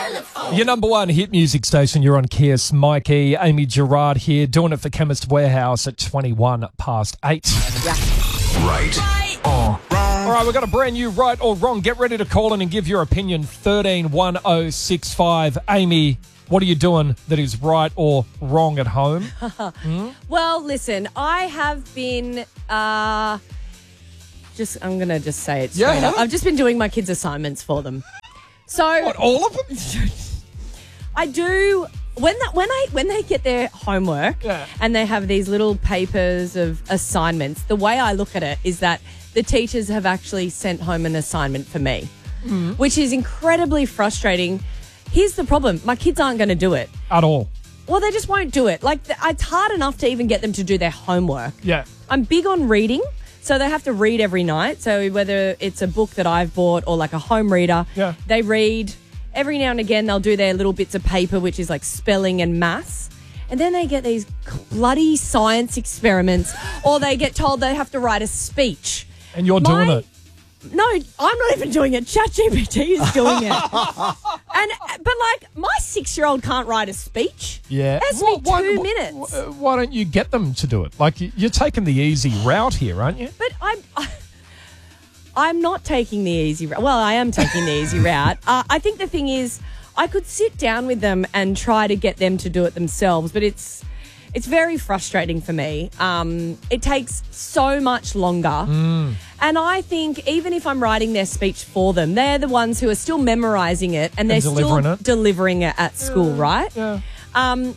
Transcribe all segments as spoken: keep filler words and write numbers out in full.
Telephone. Your number one hit music station, you're on Kiss. Mikey, Amy Gerard here, doing it for Chemist Warehouse at twenty-one past eight. Yeah. Right or wrong. All right, we've got a brand new right or wrong. Get ready to call in and give your opinion. thirteen one oh six five. Amy, what are you doing that is right or wrong at home? hmm? Well, listen, I have been... Uh, just I'm going to just say it straight Yeah. up. I've just been doing my kids' assignments for them. So What, all of them? I do... When that, when I when they get their homework Yeah. and they have these little papers of assignments, the way I look at it is that the teachers have actually sent home an assignment for me, Mm. which is incredibly frustrating. Here's the problem. My kids aren't going to do it. At all. Well, they just won't do it. Like, th- it's hard enough to even get them to do their homework. Yeah. I'm big on reading, so they have to read every night. So whether it's a book that I've bought or like a home reader, Yeah. they read. Every now and again, they'll do their little bits of paper, which is like spelling and maths. And then they get these bloody science experiments, or they get told they have to write a speech. And you're My- doing it. No, I'm not even doing it. ChatGPT is doing it. and But, like, my six-year-old can't write a speech. Yeah. It has Well, me why- two wh- minutes. wh- Why don't you get them to do it? Like, you- you're taking the easy route here, aren't you? But I'm... I, I'm not taking the easy route. Well, I am taking the easy route. Uh, I think the thing is, I could sit down with them and try to get them to do it themselves, but it's it's very frustrating for me. Um, it takes so much longer. Mm. And I think even if I'm writing their speech for them, they're the ones who are still memorising it and they're delivering still it. delivering it at school, right? Yeah. Um,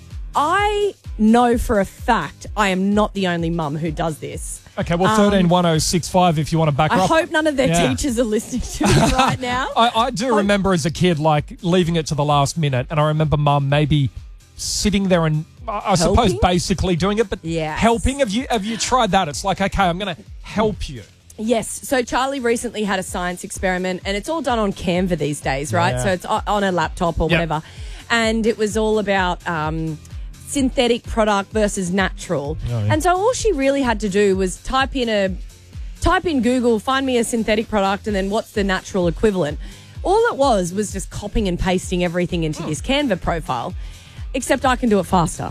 I know for a fact I am not the only mum who does this. Okay, well, thirteen one oh six five if you want to back her I up. hope none of their Yeah. teachers are listening to me right now. I, I do remember as a kid, like, leaving it to the last minute, and I remember Mum maybe sitting there and, I I suppose, Helping? basically doing it, but Yes. helping. Have you have you tried that? It's like, okay, I'm going to help you. Yes. So Charlie recently had a science experiment, and it's all done on Canva these days, right? Yeah. So it's o- on a laptop or Yep. whatever. And it was all about um, synthetic product versus natural. Oh, yeah. And so all she really had to do was type in a type in Google, find me a synthetic product, and then what's the natural equivalent. All it was was just copying and pasting everything into Hmm. this Canva profile. Except I can do it faster.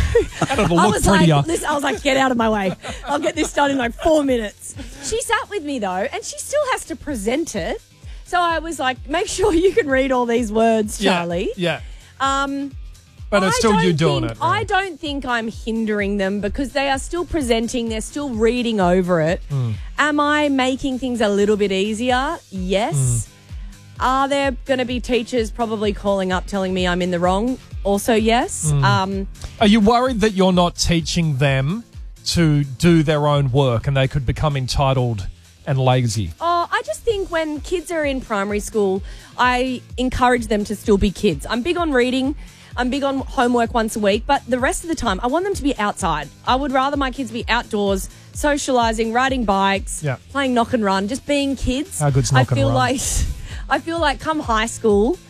And it'll I look was prettier. like, listen, I was like, get out of my way. I'll get this done in like four minutes. She sat with me though, and she still has to present it. So I was like, make sure you can read all these words, Yeah, Charlie. Yeah. Um, But it's I still don't you doing think- it. I don't think I'm hindering them because they are still presenting. They're still reading over it. Hmm. Am I making things a little bit easier? Yes. Hmm. Are there going to be teachers probably calling up telling me I'm in the wrong? Also, yes. Hmm. Um, Are you worried that you're not teaching them to do their own work and they could become entitled and lazy? Oh, I just think when kids are in primary school, I encourage them to still be kids. I'm big on reading. I'm big on homework once a week, but the rest of the time, I want them to be outside. I would rather my kids be outdoors, socialising, riding bikes, Yeah. playing knock and run, just being kids. How good's I knock and feel run? like, I feel like come high school,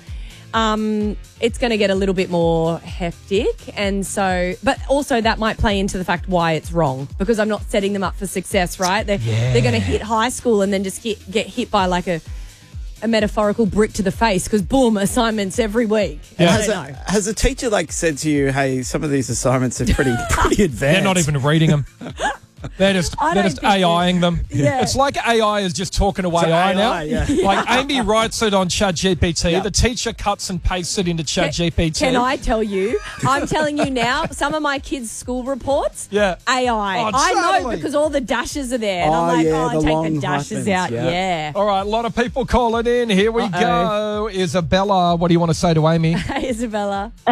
um, it's going to get a little bit more hectic, and so, but also that might play into the fact why it's wrong because I'm not setting them up for success, right? They're Yeah. they're going to hit high school and then just get get hit by like a a metaphorical brick to the face because boom, assignments every week. Yeah. I Has don't a, know. has a teacher like said to you, "Hey, some of these assignments are pretty pretty advanced"? They're not even reading them. They're just I they're don't just think AIing them. Yeah. It's like A I is just talking to A I, A I, now. yeah. Like Amy writes it on ChatGPT. Yeah. The teacher cuts and pastes it into ChatGPT. Can I tell you? I'm telling you now. Some of my kids' school reports, Yeah. A I. Oh, I know totally. because all the dashes are there, and Oh, I'm like, yeah, oh, I the take long the dashes hyphens, out. yeah. Yeah. All right, a lot of people calling in. Here we Uh-oh. go. Isabella, what do you want to say to Amy? Hey, Isabella. Uh,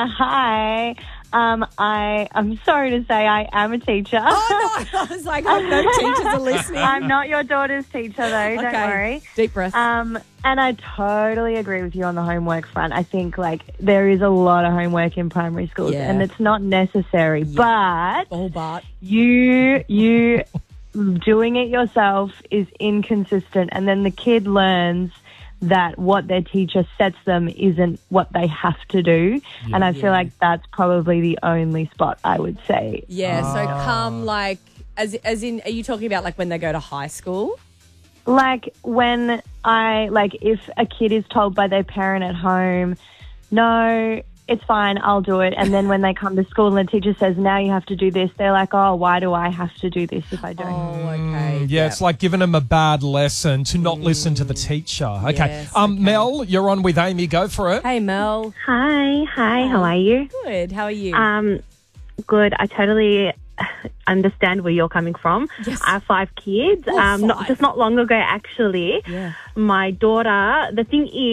hi. Um, I, I'm sorry to say I am a teacher. Oh no! I was like, I hope no teachers are listening. I'm not your daughter's teacher, though. Don't okay. worry. Deep breath. Um, and I totally agree with you on the homework front. I think, like, there is a lot of homework in primary schools, Yeah. and it's not necessary. But Oh, Bart. you, you doing it yourself is inconsistent, and then the kid learns that what their teacher sets them isn't what they have to do. And I feel like that's probably the only spot I would say. Yeah. So Ah. come like as as in, are you talking about like when they go to high school? Like when I, like if a kid is told by their parent at home, no, it's fine, I'll do it. And then when they come to school and the teacher says, now you have to do this, they're like, oh, why do I have to do this if I don't? Oh, okay. Yeah, it's like giving them a bad lesson to not listen to the teacher. Okay. Yes, um, okay. Mel, you're on with Amy. Go for it. Hey, Mel. Hi, hi, how are you? Good. How are you? Um, good. I totally understand where you're coming from. Yes. I have five kids. Oh, um, not five. just not long ago, actually. Yeah. My daughter. The thing is.